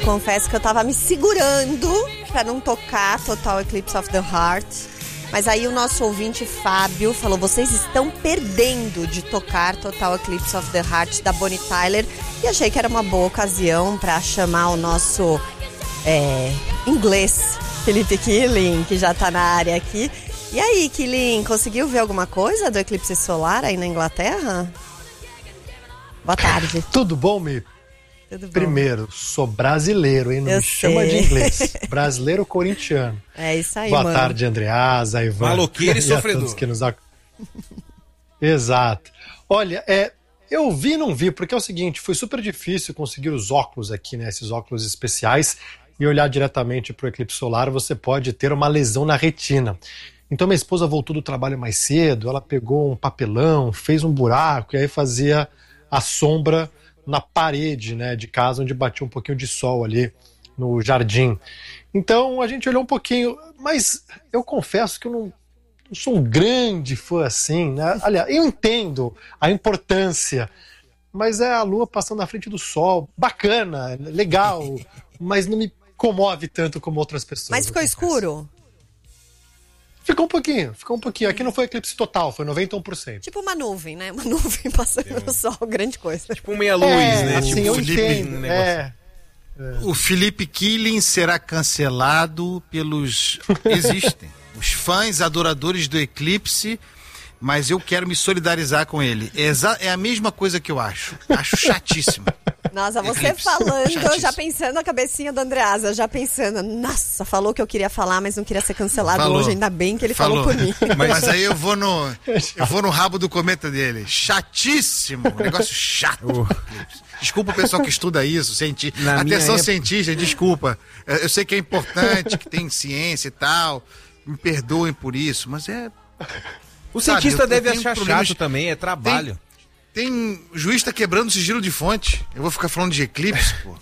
Confesso que eu tava me segurando pra não tocar Total Eclipse of the Heart. Mas aí o nosso ouvinte Fábio falou: vocês estão perdendo de tocar Total Eclipse of the Heart da Bonnie Tyler. E achei que era uma boa ocasião pra chamar o nosso inglês Felipe Killing, que já tá na área aqui. E aí, Killing, conseguiu ver alguma coisa do eclipse solar aí na Inglaterra? Boa tarde. Tudo bom, Mi? Tudo bom. Primeiro, sou brasileiro, hein? Não me chama de inglês. Brasileiro corintiano. É isso aí, Boa mano. tarde, Andreasa, Ivan. Maloqueiro e sofredor. Que nos Exato. Olha, eu vi e não vi, porque é o seguinte, foi super difícil conseguir os óculos aqui, né? Esses óculos especiais, e olhar diretamente para o eclipse solar, você pode ter uma lesão na retina. Então minha esposa voltou do trabalho mais cedo, ela pegou um papelão, fez um buraco, e aí fazia a sombra na parede, né, de casa, onde batia um pouquinho de sol ali no jardim. Então a gente olhou um pouquinho, mas eu confesso que eu não sou um grande fã assim, né? Aliás, eu entendo a importância, mas é a lua passando na frente do sol, bacana, legal, mas não me comove tanto como outras pessoas. Mas ficou escuro? Ficou um pouquinho. Aqui não foi eclipse total, foi 91%. Tipo uma nuvem, né? Uma nuvem passando no sol, grande coisa. Tipo meia-luz, né? Assim, Tipo eu Felipe, entendo. O Felipe Killing será cancelado pelos... Existem os fãs adoradores do eclipse, mas eu quero me solidarizar com ele. É a mesma coisa que eu acho. Acho chatíssimo. Nossa, você Eclipse. falando, Chatíssimo. já pensando na cabecinha do Andreasa, já pensando, nossa, falou que eu queria falar, mas não queria ser cancelado hoje, ainda bem que ele falou por mim. Mas aí eu vou no rabo do cometa dele. Chatíssimo, um negócio chato. Desculpa o pessoal que estuda isso, atenção cientista, desculpa. Eu sei que é importante, que tem ciência e tal, me perdoem por isso, mas O cientista deve tenho achar problemas- chato também, é trabalho. o juiz tá quebrando o sigilo de fonte. Eu vou ficar falando de eclipse, pô.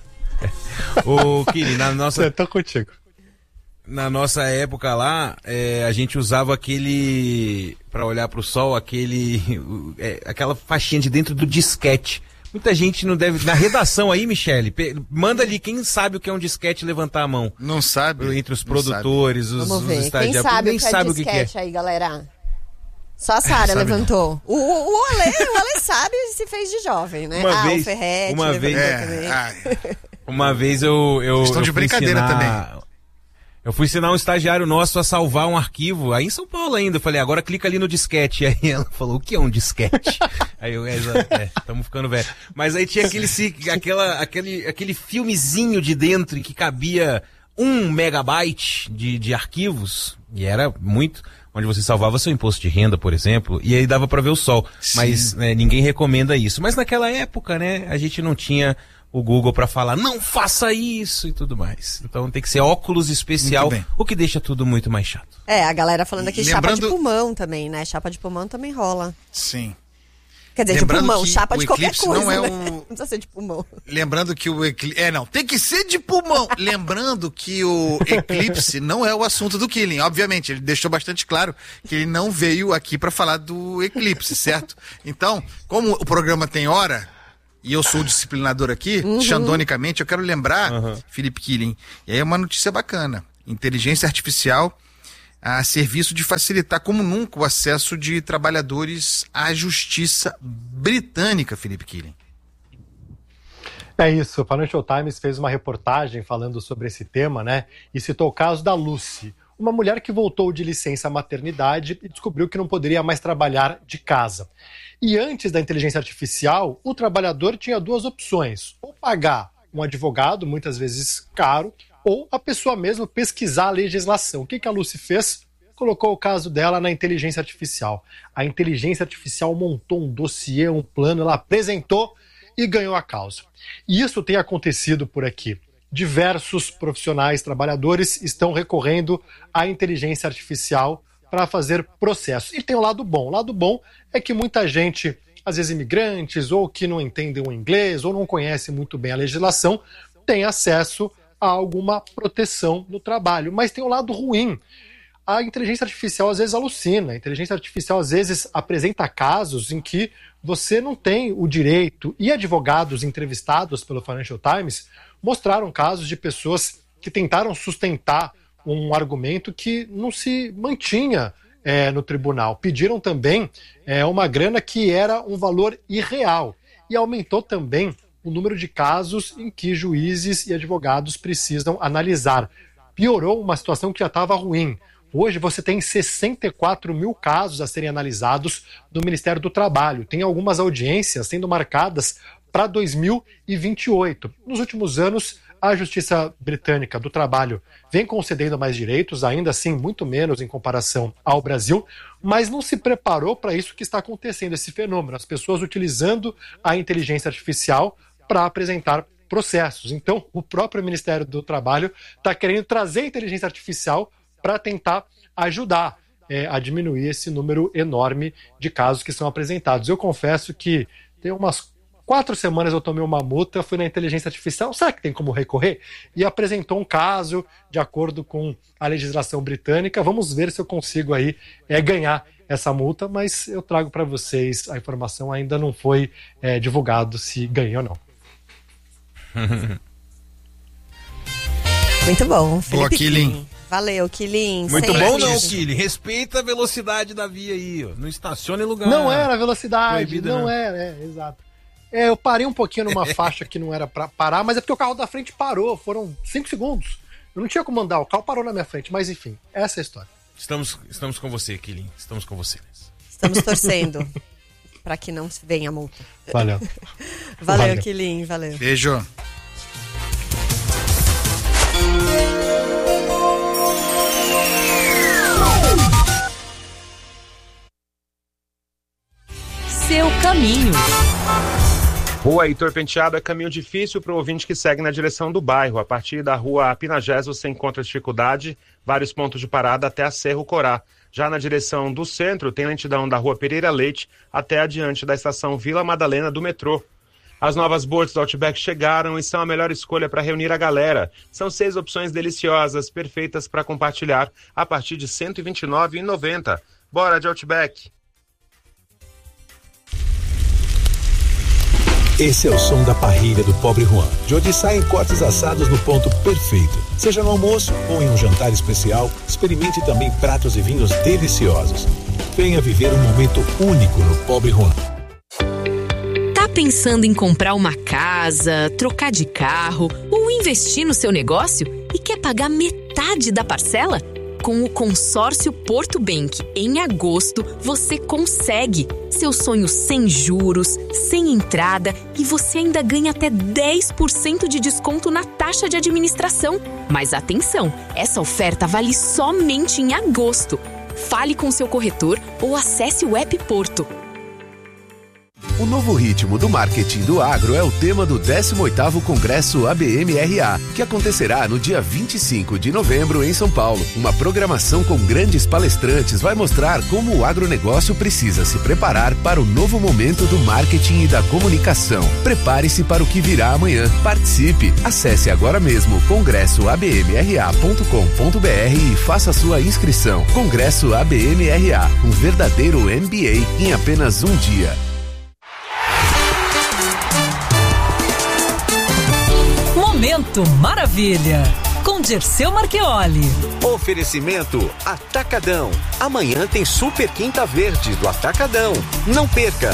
Ô, Kiri, Tô contigo. na nossa época lá, a gente usava aquele, pra olhar pro sol, aquela faixinha de dentro do disquete. Muita gente não deve... Na redação aí, Michele, manda ali quem sabe o que é um disquete, levantar a mão. Não sabe? Entre os produtores, os Vamos ver, quem estagiários. sabe Nem o que é sabe o que é. disquete aí, galera? Só a Sara levantou. O Ale sabe e se fez de jovem, né? O Ferretti levantou também. Uma vez eu Questão de brincadeira também. Eu fui ensinar um estagiário nosso a salvar um arquivo, aí em São Paulo ainda. Eu falei, agora clica ali no disquete. Aí ela falou, o que é um disquete? Aí eu, estamos ficando velho. Mas aí tinha aquele filmezinho de dentro que cabia 1 megabyte de arquivos, e era muito, onde você salvava seu imposto de renda, por exemplo, e aí dava para ver o sol. Sim. Mas ninguém recomenda isso. Mas naquela época, né, a gente não tinha o Google para falar, não faça isso e tudo mais. Então tem que ser óculos especial, o que deixa tudo muito mais chato. A galera falando aqui chapa Lembrando- de pulmão também, né? Chapa de pulmão também rola. Sim. Quer dizer, Lembrando de pulmão, que chapa o de qualquer eclipse coisa, não é né? um- Não precisa ser de pulmão. Lembrando que o eclipse... não, tem que ser de pulmão. Lembrando que o eclipse não é o assunto do Killing, obviamente. Ele deixou bastante claro que ele não veio aqui para falar do eclipse, certo? Então, como o programa tem hora, e eu sou o disciplinador aqui, xandonicamente, eu quero lembrar, Felipe Killing, e aí é uma notícia bacana. Inteligência artificial a serviço de facilitar como nunca o acesso de trabalhadores à justiça britânica, Felipe Killing. É isso, o Financial Times fez uma reportagem falando sobre esse tema, né? E citou o caso da Lucy, uma mulher que voltou de licença maternidade e descobriu que não poderia mais trabalhar de casa. E antes da inteligência artificial, o trabalhador tinha duas opções: ou pagar um advogado, muitas vezes caro, ou a pessoa mesmo pesquisar a legislação. O que a Lucy fez? Colocou o caso dela na inteligência artificial. A inteligência artificial montou um dossiê, um plano, ela apresentou e ganhou a causa. E isso tem acontecido por aqui. Diversos profissionais, trabalhadores estão recorrendo à inteligência artificial para fazer processos. E tem o lado bom. O lado bom é que muita gente, às vezes imigrantes, ou que não entendem o inglês, ou não conhece muito bem a legislação, tem acesso a alguma proteção no trabalho. Mas tem o lado ruim. A inteligência artificial às vezes alucina. A inteligência artificial às vezes apresenta casos em que você não tem o direito, e advogados entrevistados pelo Financial Times mostraram casos de pessoas que tentaram sustentar um argumento que não se mantinha no tribunal. Pediram também uma grana que era um valor irreal e aumentou também o número de casos em que juízes e advogados precisam analisar. Piorou uma situação que já estava ruim. Hoje você tem 64 mil casos a serem analisados no Ministério do Trabalho. Tem algumas audiências sendo marcadas para 2028. Nos últimos anos, a Justiça Britânica do Trabalho vem concedendo mais direitos, ainda assim muito menos em comparação ao Brasil, mas não se preparou para isso que está acontecendo, esse fenômeno, as pessoas utilizando a inteligência artificial para apresentar processos. Então, o próprio Ministério do Trabalho está querendo trazer a inteligência artificial para tentar ajudar a diminuir esse número enorme de casos que são apresentados. Eu confesso que tem umas 4 semanas eu tomei uma multa, fui na inteligência artificial, será que tem como recorrer? E apresentou um caso de acordo com a legislação britânica. Vamos ver se eu consigo aí ganhar essa multa, mas eu trago para vocês a informação, ainda não foi divulgado se ganhei ou não. Muito bom, Felipe. Boa, Killing. Valeu, Killing. Muito bom não, Killing. Respeita a velocidade da via aí, ó. Não estacione em lugar. Não era a velocidade, proibido, não era, exato. Eu parei um pouquinho numa faixa que não era pra parar, mas é porque o carro da frente parou, foram 5 segundos. Eu não tinha como andar, o carro parou na minha frente, mas enfim, essa é a história. Estamos com você, Killing. Estamos com você. Estamos torcendo para que não venha a multa. Valeu. Valeu, Killing, valeu. Beijo. Seu caminho. Rua Heitor Penteado é caminho difícil para o ouvinte que segue na direção do bairro. A partir da rua Pinagés você encontra dificuldade, vários pontos de parada até a Cerro Corá. Já na direção do centro tem lentidão da rua Pereira Leite até adiante da estação Vila Madalena do metrô. As novas boards do Outback chegaram e são a melhor escolha para reunir a galera. São 6 opções deliciosas, perfeitas para compartilhar, a partir de R$ 129,90. Bora de Outback! Esse é o som da parrilha do Pobre Juan, de onde saem cortes assados no ponto perfeito. Seja no almoço ou em um jantar especial, experimente também pratos e vinhos deliciosos. Venha viver um momento único no Pobre Juan. Tá pensando em comprar uma casa, trocar de carro ou investir no seu negócio e quer pagar metade da parcela? Com o consórcio Porto Bank, em agosto, você consegue. Seu sonho sem juros, sem entrada e você ainda ganha até 10% de desconto na taxa de administração. Mas atenção, essa oferta vale somente em agosto. Fale com seu corretor ou acesse o app Porto. O novo ritmo do marketing do agro é o tema do 18º Congresso ABM-RA, que acontecerá no dia 25 de novembro em São Paulo. Uma programação com grandes palestrantes vai mostrar como o agronegócio precisa se preparar para o novo momento do marketing e da comunicação. Prepare-se para o que virá amanhã. Participe! Acesse agora mesmo congressoabmra.com.br e faça sua inscrição. Congresso ABM-RA, um verdadeiro MBA em apenas um dia. Momento Maravilha, com Dirceu Marchioli. Oferecimento Atacadão. Amanhã tem Super Quinta Verde do Atacadão. Não perca!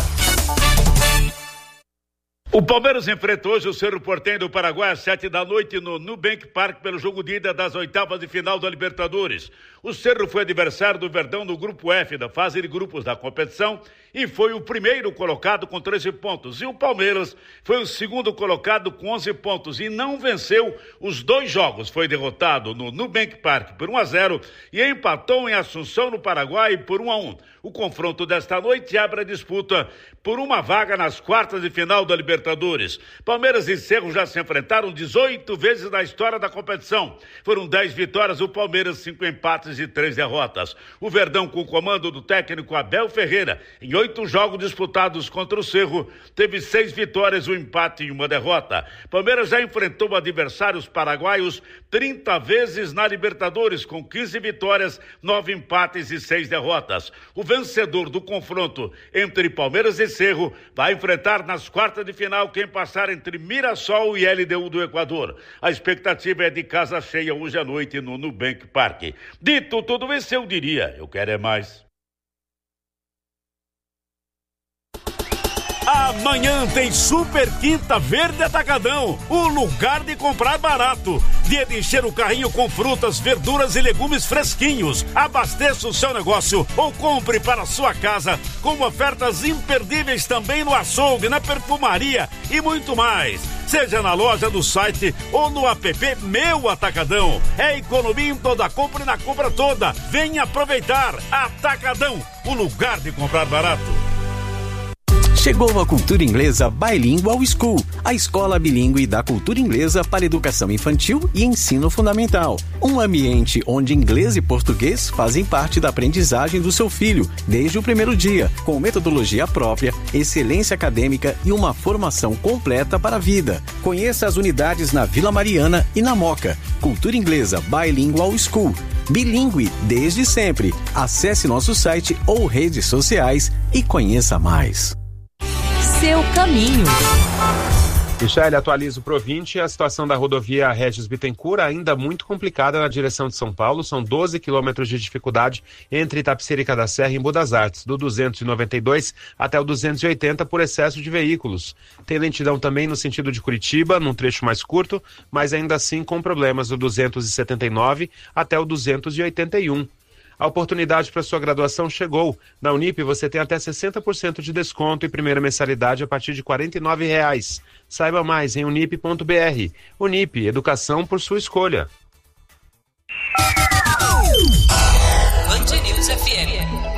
O Palmeiras enfrenta hoje o Cerro Porteño do Paraguai às 7h no Nubank Park pelo jogo de ida das oitavas de final da Libertadores. O Cerro foi adversário do Verdão no grupo F da fase de grupos da competição e foi o primeiro colocado com 13 pontos. E o Palmeiras foi o segundo colocado com 11 pontos e não venceu os 2 jogos. Foi derrotado no Nubank Park por 1-0 e empatou em Assunção, no Paraguai, por 1-1. O confronto desta noite abre a disputa por uma vaga nas quartas de final da Libertadores. Palmeiras e Cerro já se enfrentaram 18 vezes na história da competição. Foram 10 vitórias, o Palmeiras 5 empates e 3 derrotas. O Verdão, com o comando do técnico Abel Ferreira, em 8 jogos disputados contra o Cerro, teve 6 vitórias, 1 empate e 1 derrota. Palmeiras já enfrentou adversários paraguaios 30 vezes na Libertadores, com 15 vitórias, 9 empates e 6 derrotas. O vencedor do confronto entre Palmeiras e Cerro vai enfrentar nas quartas de final quem passar entre Mirassol e LDU do Equador. A expectativa é de casa cheia hoje à noite no Nubank Park. Dito tudo isso, eu diria, eu quero é mais. Amanhã tem Super Quinta Verde Atacadão, o lugar de comprar barato. Dia de encher o carrinho com frutas, verduras e legumes fresquinhos. Abasteça o seu negócio ou compre para a sua casa, com ofertas imperdíveis também no açougue, na perfumaria e muito mais. Seja na loja do site ou no app Meu Atacadão. É economia em toda compra e na compra toda. Venha aproveitar. Atacadão, o lugar de comprar barato. Chegou a Cultura Inglesa Bilingual School, a escola bilíngue da cultura inglesa para educação infantil e ensino fundamental. Um ambiente onde inglês e português fazem parte da aprendizagem do seu filho desde o primeiro dia, com metodologia própria, excelência acadêmica e uma formação completa para a vida. Conheça as unidades na Vila Mariana e na Moca. Cultura Inglesa Bilingual School. Bilíngue desde sempre. Acesse nosso site ou redes sociais e conheça mais. Seu caminho. Michele, atualiza o Pro20. A situação da rodovia Regis Bittencourt ainda muito complicada na direção de São Paulo. São 12 quilômetros de dificuldade entre Itapecerica da Serra e Embu das Artes, do 292 até o 280 por excesso de veículos. Tem lentidão também no sentido de Curitiba, num trecho mais curto, mas ainda assim com problemas do 279 até o 281. A oportunidade para sua graduação chegou. Na Unip você tem até 60% de desconto e primeira mensalidade a partir de R$ 49,00. Saiba mais em unip.br. Unip, educação por sua escolha. Band News FM.